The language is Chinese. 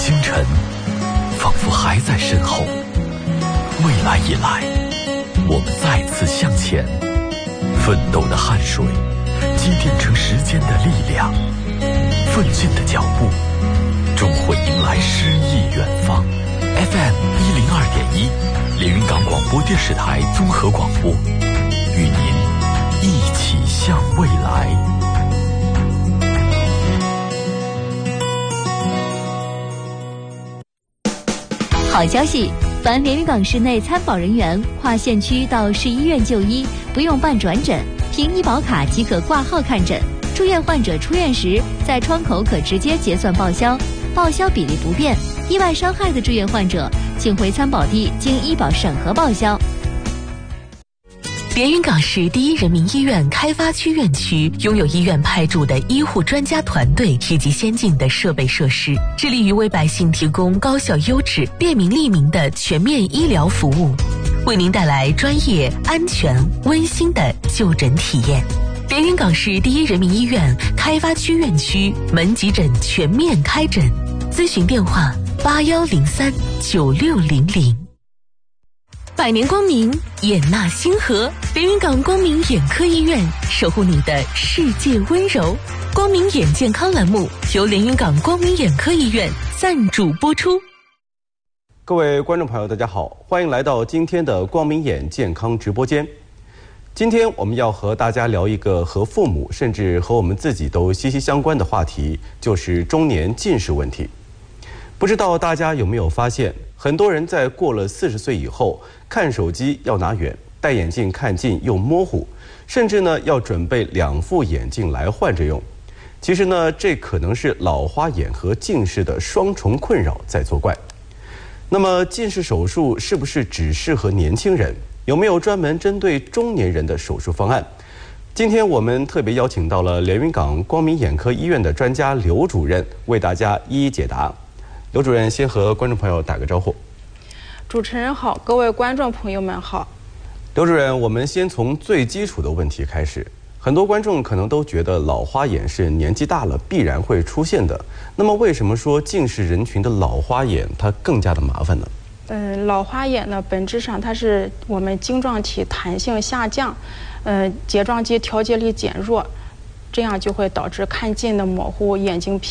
星辰仿佛还在身后，未来以来，我们再次向前，奋斗的汗水积淀成时间的力量，奋进的脚步终会迎来诗意远方。FM 102.1，连云港广播电视台综合广播，与您一起向未来。 好消息！凡连云港市内参保人员跨县区到市医院就医，不用办转诊，凭医保卡即可挂号看诊。住院患者出院时，在窗口可直接结算报销，报销比例不变。意外伤害的住院患者，请回参保地经医保审核报销。 连云港市第一人民医院开发区院区拥有医院派驻的医护专家团队以及先进的设备设施，致力于为百姓提供高效优质、便民利民的全面医疗服务，为您带来专业、安全、温馨的就诊体验。连云港市第一人民医院开发区院区门急诊全面开诊，咨询电话81039600。百年光明，眼纳星河。连云港光明眼科医院，守护你的世界温柔。光明眼健康栏目由连云港光明眼科医院赞助播出。 各位观众朋友，大家好，欢迎来到今天的光明眼健康直播间。今天我们要和大家聊一个和父母甚至和我们自己都息息相关的话题，就是中年近视问题。不知道大家有没有发现，很多人在过了40岁以后，看手机要拿远，戴眼镜看近又模糊，甚至呢要准备2副眼镜来换着用。其实呢，这可能是老花眼和近视的双重困扰在作怪。那么近视手术是不是只适合年轻人？有没有专门针对中年人的手术方案？今天我们特别邀请到了连云港光明眼科医院的专家刘主任，为大家一一解答。刘主任先和观众朋友打个招呼。 主持人好，各位观众朋友们好。 刘主任，我们先从最基础的问题开始。很多观众可能都觉得老花眼是年纪大了必然会出现的，那么为什么说近视人群的老花眼它更加的麻烦呢？ 老花眼呢，本质上它是我们晶状体弹性下降，睫状肌调节力减弱，这样就会导致看近的模糊，眼睛